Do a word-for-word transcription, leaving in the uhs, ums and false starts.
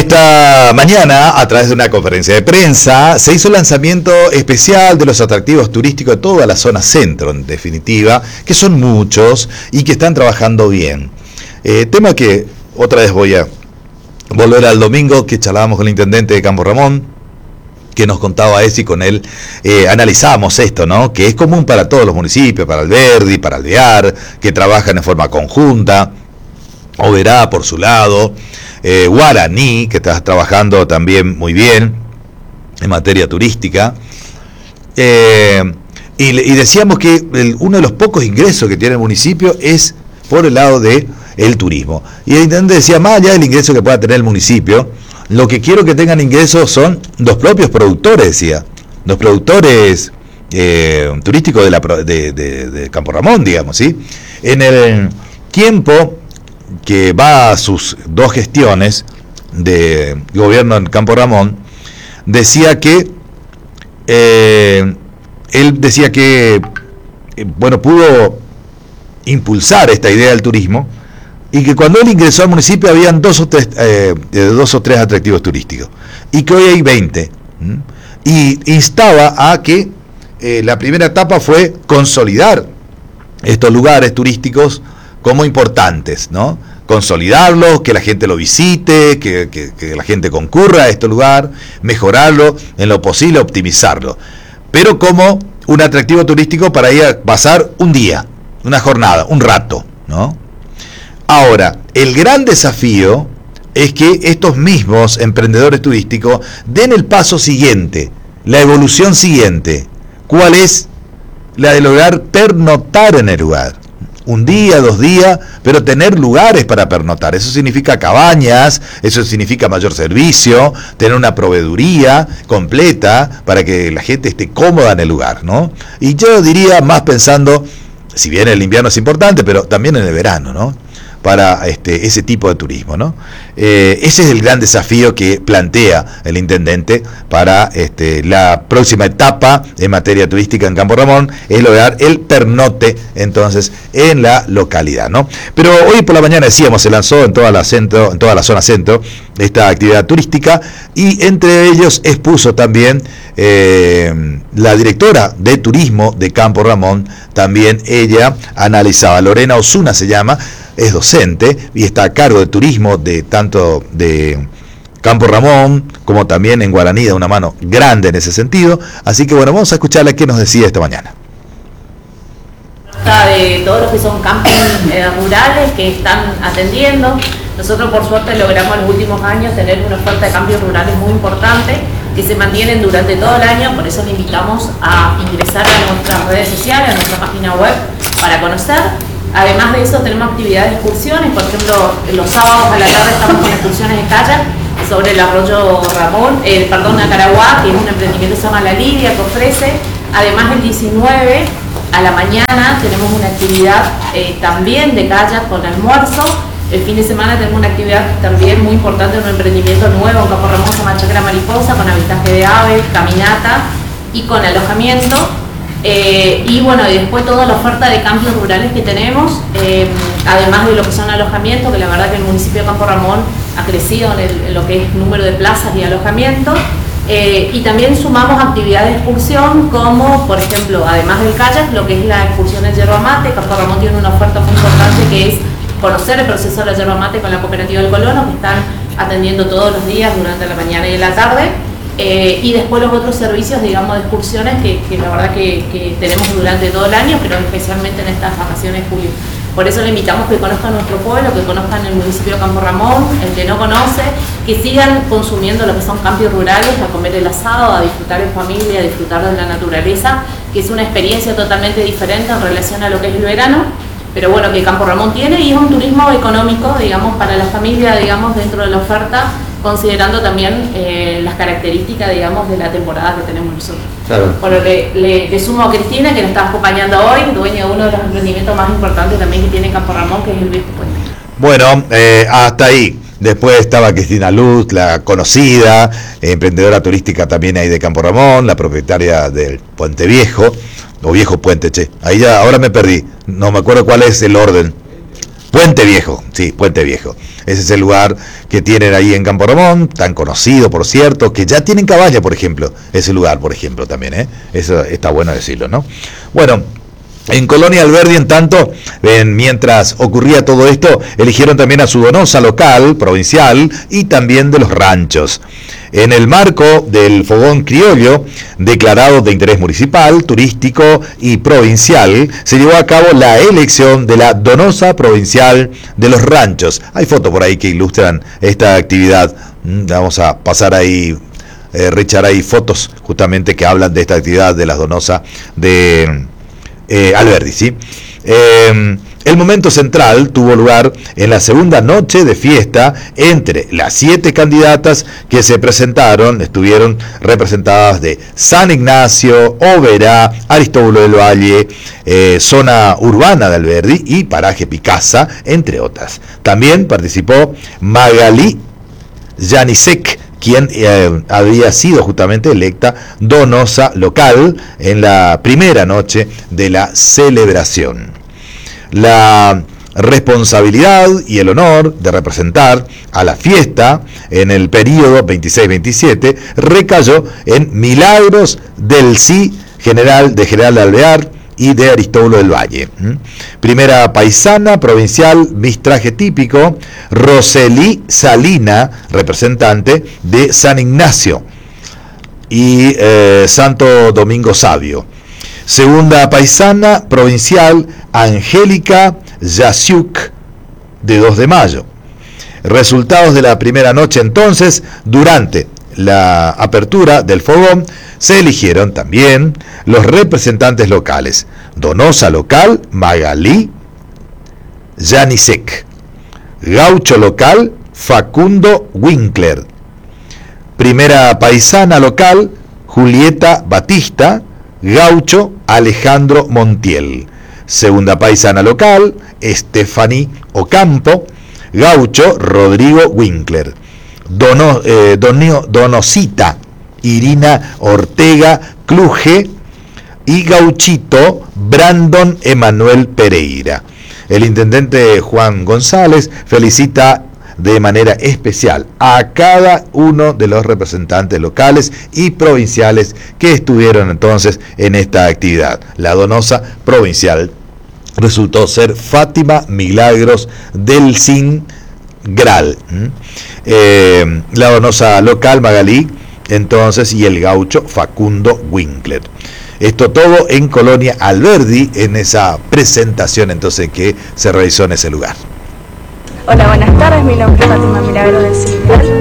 Esta mañana, a través de una conferencia de prensa, se hizo el lanzamiento especial de los atractivos turísticos de toda la zona centro, en definitiva, que son muchos y que están trabajando bien. Eh, tema que otra vez voy a volver al domingo, que charlábamos con el intendente de Campo Ramón, que nos contaba eso y con él eh, analizábamos esto, ¿no? Que es común para todos los municipios, para Alberdi, para Alvear, que trabajan en forma conjunta, Oberá por su lado, eh, Guaraní, que está trabajando también muy bien en materia turística, eh, y, y decíamos que el, uno de los pocos ingresos que tiene el municipio es por el lado de el turismo, y el intendente decía, más allá del ingreso que pueda tener el municipio, lo que quiero que tengan ingresos son los propios productores, decía, los productores eh, turísticos de, la, de, de, de Campo Ramón, digamos, ¿sí? En el tiempo que va a sus dos gestiones de gobierno en Campo Ramón, decía que eh, él decía que eh, bueno, pudo impulsar esta idea del turismo, y que cuando él ingresó al municipio habían dos o tres, eh, dos o tres atractivos turísticos, y que hoy hay veinte, ¿m? Y instaba a que eh, la primera etapa fue consolidar estos lugares turísticos como importantes, ¿no? Consolidarlos, que la gente lo visite, que, que, que la gente concurra a este lugar, mejorarlo en lo posible, optimizarlo, pero como un atractivo turístico para ir a pasar un día, una jornada, un rato, ¿no? Ahora, el gran desafío es que estos mismos emprendedores turísticos den el paso siguiente, la evolución siguiente. ¿Cuál es? La de lograr pernoctar en el lugar. Un día, dos días, pero tener lugares para pernoctar. Eso significa cabañas, eso significa mayor servicio, tener una proveeduría completa para que la gente esté cómoda en el lugar, ¿no? Y yo diría, más pensando, si bien el invierno es importante, pero también en el verano, ¿no? Para este, ese tipo de turismo, ¿no? Eh, ese es el gran desafío que plantea el intendente para este, la próxima etapa en materia turística en Campo Ramón, es lograr el pernote entonces en la localidad, ¿no? Pero hoy por la mañana decíamos, se lanzó en toda la centro, en toda la zona centro esta actividad turística, y entre ellos expuso también eh, la directora de turismo de Campo Ramón, también ella analizaba, Lorena Osuna se llama, es docente y está a cargo de turismo de tanto de Campo Ramón como también en Guaraní, de una mano grande en ese sentido. Así que bueno, vamos a escucharle qué nos decía esta mañana. De todos los que son campings eh, rurales que están atendiendo. Nosotros por suerte logramos en los últimos años tener una oferta de campings rurales muy importante que se mantienen durante todo el año, por eso le invitamos a ingresar a nuestras redes sociales, a nuestra página web para conocer. Además de eso tenemos actividades de excursiones, por ejemplo los sábados a la tarde estamos con excursiones de kayak sobre el arroyo Ramón, eh, perdón, Acaraguá, que es un emprendimiento que se llama La Lidia, que ofrece. Además el diecinueve a la mañana tenemos una actividad eh, también de kayak con almuerzo. El fin de semana tenemos una actividad también muy importante, un emprendimiento nuevo en Campo Ramón, se llama Chacra Mariposa, con avistaje de aves, caminata y con alojamiento. Eh, y bueno, y después toda la oferta de campings rurales que tenemos, eh, además de lo que son alojamientos, que la verdad que el municipio de Campo Ramón ha crecido en, el, en lo que es número de plazas y alojamientos. Eh, y también sumamos actividades de excursión como, por ejemplo, además del kayak, lo que es la excursión en yerba mate. Campo Ramón tiene una oferta muy importante que es conocer el proceso de la yerba mate con la cooperativa del Colono, que están atendiendo todos los días durante la mañana y la tarde. Eh, y después los otros servicios, digamos, de excursiones que, que la verdad que, que tenemos durante todo el año, pero especialmente en estas vacaciones de julio. Por eso le invitamos que conozcan nuestro pueblo, que conozcan el municipio de Campo Ramón, el que no conoce, que sigan consumiendo lo que son campings rurales, a comer el asado, a disfrutar en familia, a disfrutar de la naturaleza, que es una experiencia totalmente diferente en relación a lo que es el verano, pero bueno, que Campo Ramón tiene, y es un turismo económico, digamos, para la familia, digamos, dentro de la oferta, considerando también eh, las características, digamos, de la temporada que tenemos nosotros. Claro. Bueno, le, le, le sumo a Cristina, que nos está acompañando hoy, dueña de uno de los emprendimientos más importantes también que tiene Campo Ramón, que es el Viejo Puente. Bueno, eh, hasta ahí. Después estaba Cristina Luz, la conocida, eh, emprendedora turística también ahí de Campo Ramón, la propietaria del Puente Viejo, o Viejo Puente, che. Ahí ya, ahora me perdí, no me acuerdo cuál es el orden. Puente Viejo, sí, Puente Viejo. Ese es el lugar que tienen ahí en Campo Ramón, tan conocido, por cierto, que ya tienen caballa, por ejemplo. Ese lugar, por ejemplo, también, ¿eh? Eso está bueno decirlo, ¿no? Bueno, en Colonia Alberdi, en tanto, en, mientras ocurría todo esto, eligieron también a su donosa local, provincial, y también de los ranchos. En el marco del fogón criollo, declarado de interés municipal, turístico y provincial, se llevó a cabo la elección de la donosa provincial de los ranchos. Hay fotos por ahí que ilustran esta actividad. Vamos a pasar ahí, eh, Richard, hay fotos justamente que hablan de esta actividad de la donosa de eh, Alberdi, ¿sí? Eh, El momento central tuvo lugar en la segunda noche de fiesta entre las siete candidatas que se presentaron. Estuvieron representadas de San Ignacio, Oberá, Aristóbulo del Valle, eh, zona urbana de Alberdi y Paraje Picasa, entre otras. También participó Magalí Yanisek, quien eh, había sido justamente electa donosa local en la primera noche de la celebración. La responsabilidad y el honor de representar a la fiesta en el periodo veintiséis veintisiete recayó en Milagros del Sí General de General de Alvear y de Aristóbulo del Valle. Primera paisana provincial, Miss Traje Típico, Roselí Salina, representante de San Ignacio y eh, Santo Domingo Sabio. Segunda paisana provincial, Angélica Yasiuk, de dos de mayo. Resultados de la primera noche entonces. Durante la apertura del fogón se eligieron también los representantes locales. Donosa local, Magalí Yanisek. Gaucho local, Facundo Winkler. Primera paisana local, Julieta Batista. Gaucho, Alejandro Montiel. Segunda paisana local, Stephanie Ocampo. Gaucho, Rodrigo Winkler. Dono, eh, Donio, Donosita, Irina Ortega Cluje. Y Gauchito, Brandon Emanuel Pereira. El intendente Juan González felicita de manera especial a cada uno de los representantes locales y provinciales que estuvieron entonces en esta actividad. La donosa provincial resultó ser Fátima Milagros del Sin Gral. Eh, la donosa local, Magalí, entonces, y el gaucho Facundo Winkler. Esto todo en Colonia Alberdi, en esa presentación entonces que se realizó en ese lugar. Hola, buenas tardes, mi nombre es Fátima Milagros del Sin Gral.